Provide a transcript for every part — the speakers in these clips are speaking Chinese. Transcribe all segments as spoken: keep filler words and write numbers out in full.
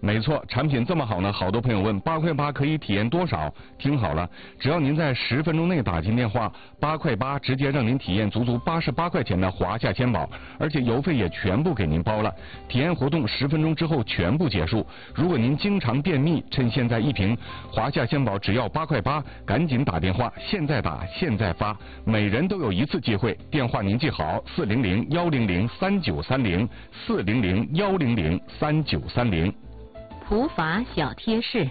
没错，产品这么好呢，好多朋友问八块八可以体验多少？听好了，只要您在十分钟内打进电话，八块八直接让您体验足足八十八块钱的华夏鲜宝，而且邮费也全部给您包了。体验活动十分钟之后全部结束。如果您经常便秘，趁现在一瓶华夏鲜宝只要八块八，赶紧打电话，现在打现在发，每人都有一次机会。电话您记好：四零零幺零零三九三零，四零零幺零零三九三零。 普法小贴士：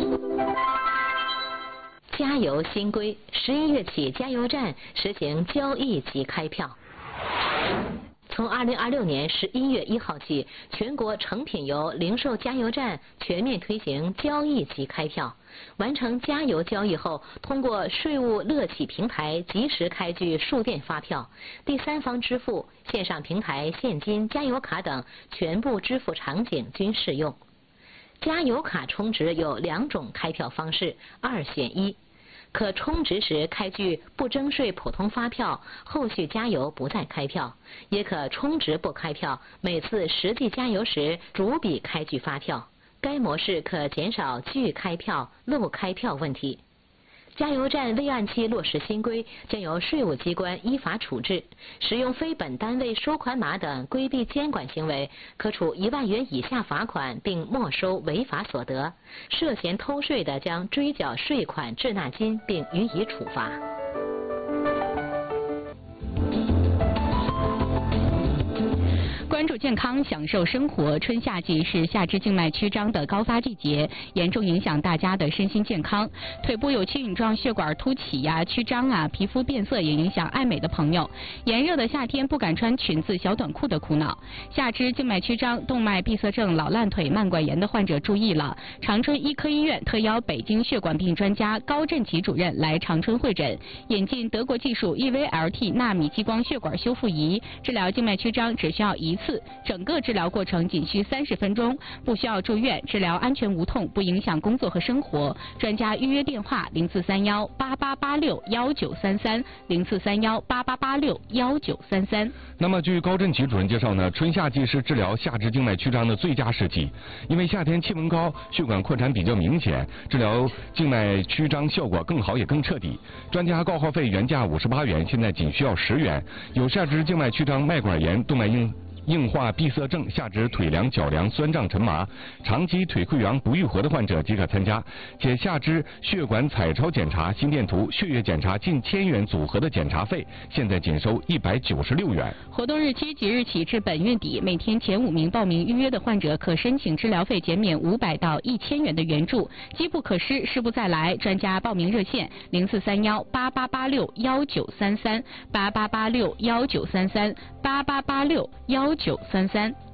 加油新规，十一月起，加油站实行交易即开票。从二零二六年十一月一号起，全国成品油零售加油站全面推行交易即开票。完成加油交易后，通过税务乐启平台及时开具数电发票，第三方支付、线上平台、现金、加油卡等全部支付场景均适用。加油卡充值有两种开票方式，二选一。可充值时开具不征税普通发票，后续加油不再开票；也可充值不开票，每次实际加油时逐笔开具发票。该模式可减少拒开票、漏开票问题。加油站未按期落实新规，将由税务机关依法处置。使用非本单位收款码等规避监管行为，可处一万元以下罚款，并没收违法所得。涉嫌偷税的，将追缴税款滞纳金，并予以处罚。 关注健康，享受生活。春夏季是下肢静脉曲张的高发季节，严重影响大家的身心健康。腿部有轻羽状血管凸起呀、曲张啊，皮肤变色也影响爱美的朋友。炎热的夏天不敢穿裙子、小短裤的苦恼。下肢静脉曲张、动脉闭塞症、老烂腿、慢管炎的患者注意了！长春医科医院特邀北京血管病专家高振奇主任来长春会诊，引进德国技术 E V L T 纳米激光血管修复仪，治疗静脉曲张只需要一次。整个治疗过程仅需三十分钟，不需要住院，治疗安全无痛，不影响工作和生活。专家预约电话：零四三幺八八八六幺九三三，零四三幺八八八六幺九三三。 那么，据高振奇主任介绍呢，春夏季是治疗下肢静脉曲张的最佳时期，因为夏天气温高，血管扩展比较明显，治疗静脉曲张效果更好也更彻底。专家挂号费原价五十八元，现在仅需要十元。有下肢静脉曲张、脉管炎、动脉硬硬化闭塞症、下肢腿凉、脚凉、酸胀、沉麻、长期腿溃疡不愈合的患者即可参加，且下肢血管彩超检查、心电图、血液检查近千元组合的检查费，现在仅收一百九十六元。 活动日期即日起至本月底，每天前五名报名预约的患者可申请治疗费减免五百到一千元的援助。机不可失，失不再来。专家报名热线：零四三幺八八八六幺九三三，八八八六幺九三三，八八八六幺九三三。